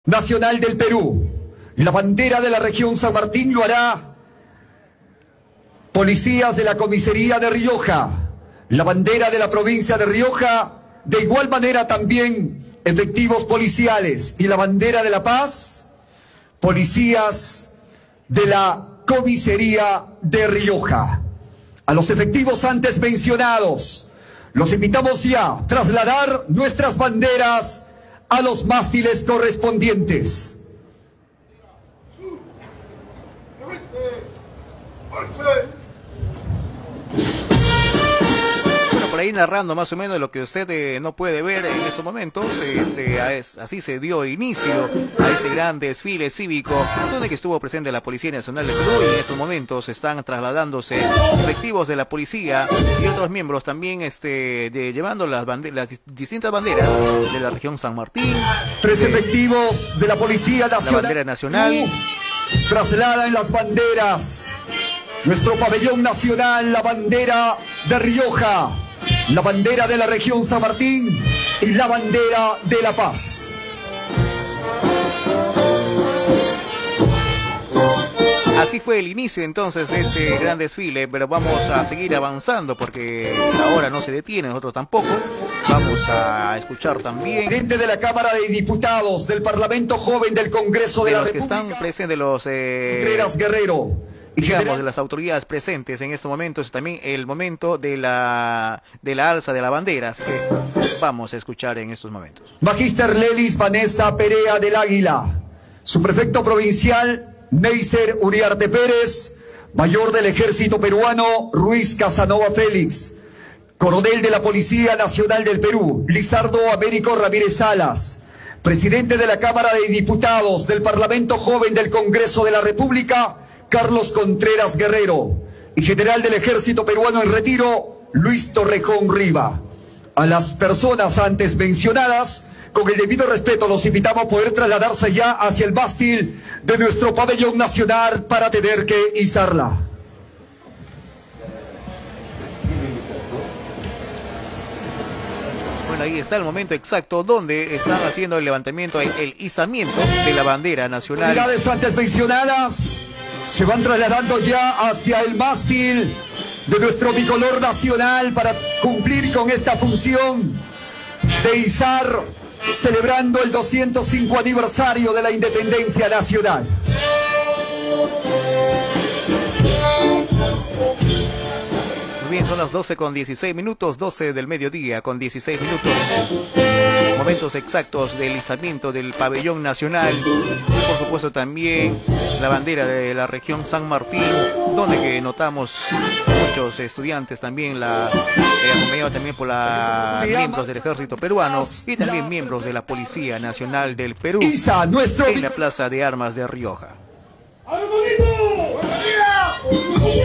Nacional del Perú. La bandera de la región San Martín lo hará policías de la comisaría de Rioja. La bandera de la provincia de Rioja, de igual manera también efectivos policiales. Y la bandera de La Paz, policías de la comisaría de Rioja. A los efectivos antes mencionados, los invitamos ya a trasladar nuestras banderas a los mástiles correspondientes. Bueno, por ahí narrando más o menos lo que usted no puede ver en estos momentos, así se dio inicio a este gran desfile cívico, donde que estuvo presente la Policía Nacional de Perú, y en estos momentos están trasladándose efectivos de la policía y otros miembros también llevando las distintas banderas de la región San Martín. Tres efectivos de la Policía Nacional. La bandera nacional. Trasladan las banderas. Nuestro pabellón nacional, la bandera de Rioja, la bandera de la región San Martín y la bandera de La Paz. Así fue el inicio entonces de este gran desfile, pero vamos a seguir avanzando porque la hora no se detiene, nosotros tampoco. Vamos a escuchar también Presidente de la Cámara de Diputados del Parlamento Joven del Congreso de la los que República, están presentes, los Contreras Guerrero, digamos, de las autoridades presentes en estos momentos, también el momento de la alza de la bandera, así que vamos a escuchar en estos momentos. Magíster Lelis Vanessa Perea del Águila, subprefecto provincial Neiser Uriarte Pérez, mayor del Ejército Peruano Ruiz Casanova Félix, coronel de la Policía Nacional del Perú Lizardo Américo Ramírez Salas, presidente de la Cámara de Diputados del Parlamento Joven del Congreso de la República Carlos Contreras Guerrero, y general del Ejército Peruano en retiro Luis Torrejón Riva. A las personas antes mencionadas, con el debido respeto, los invitamos a poder trasladarse ya hacia el mástil de nuestro pabellón nacional para tener que izarla. Bueno, ahí está el momento exacto donde están haciendo el levantamiento, el izamiento de la bandera nacional. Las unidades antes mencionadas se van trasladando ya hacia el mástil de nuestro bicolor nacional para cumplir con esta función de izar, celebrando el 205 aniversario de la independencia nacional. Muy bien, son las 12:16, 12 del mediodía con 16 minutos. Momentos exactos del izamiento del pabellón nacional y por supuesto también la bandera de la región San Martín, donde que notamos muchos estudiantes también, acompañado también por miembros del ejército peruano y también miembros de la Policía Nacional del Perú en la Plaza de Armas de Rioja.